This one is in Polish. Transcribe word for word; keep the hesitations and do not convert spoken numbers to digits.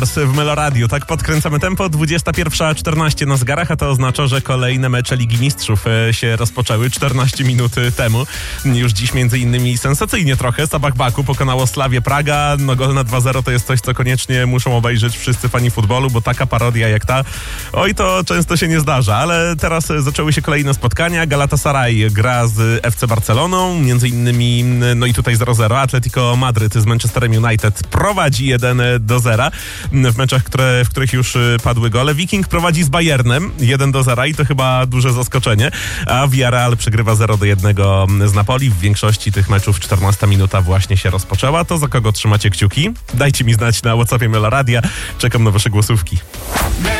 W Meloradiu, tak podkręcamy tempo, dwudziesta pierwsza czternaście na zegarach, a to oznacza, że kolejne mecze Ligi Mistrzów się rozpoczęły czternaście minut temu. Już dziś między innymi sensacyjnie trochę Sabah Baku pokonało Slavię Praga. No gol na dwa zero to jest coś, co koniecznie muszą obejrzeć wszyscy fani futbolu, bo taka parodia jak ta, oj, to często się nie zdarza, ale teraz zaczęły się kolejne spotkania. Galatasaray gra z F C Barceloną, między innymi, no i tutaj zero zero. Atletico Madryt z Manchesterem United prowadzi jeden do zera. W meczach, które, w których już padły gole. Viking prowadzi z Bayernem jeden do zera i to chyba duże zaskoczenie, a Villarreal przegrywa zero do jednego z Napoli. W większości tych meczów czternasta minuta właśnie się rozpoczęła. To za kogo trzymacie kciuki? Dajcie mi znać na WhatsAppie Meloradia. Czekam na wasze głosówki.